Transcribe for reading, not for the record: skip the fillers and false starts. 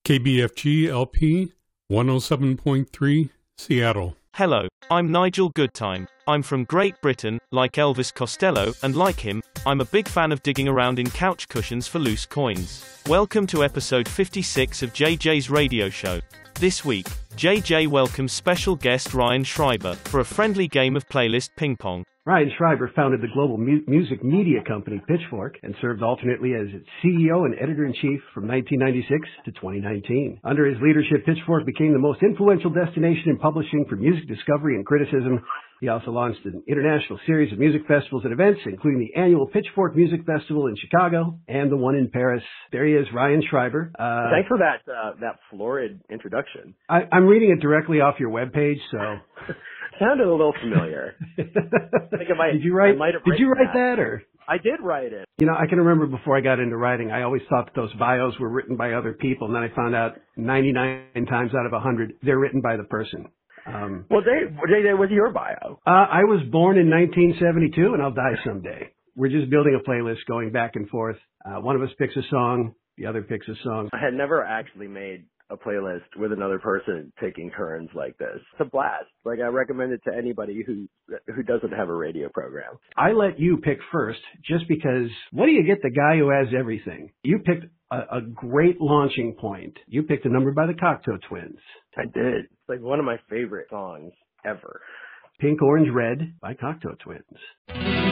KBFG LP 107.3 Seattle. Hello, I'm Nigel Goodtime. I'm from Great Britain, like Elvis Costello, and like him, I'm a big fan of digging around in couch cushions for loose coins. Welcome to episode 56 of JJ's radio show. This week, JJ welcomes special guest Ryan Schreiber for a friendly game of playlist ping pong. Ryan Schreiber founded the global music media company Pitchfork and served alternately as its CEO and editor-in-chief from 1996 to 2019. Under his leadership, Pitchfork became the most influential destination in publishing for music discovery and criticism. He also launched an international series of music festivals and events, including the annual Pitchfork Music Festival in Chicago and the one in Paris. There he is, Ryan Schreiber. Thanks for that florid introduction. I'm reading it directly off your webpage, so... Sounded a little familiar. Did you write that or? I did write it. You know, I can remember before I got into writing, I always thought that those bios were written by other people, and then I found out 99 times out of 100, they're written by the person. Well, JJ, what's your bio? I was born in 1972, and I'll die someday. We're just building a playlist going back and forth. One of us picks a song, the other picks a song. I had never actually made a playlist with another person taking turns like this. It's a blast. Like, I recommend it to anybody who doesn't have a radio program. I let you pick first just because what do you get the guy who has everything? You picked a great launching point. You picked a number by the Cocteau Twins. I did. It's like one of my favorite songs ever. Pink, Orange, Red by Cocteau Twins.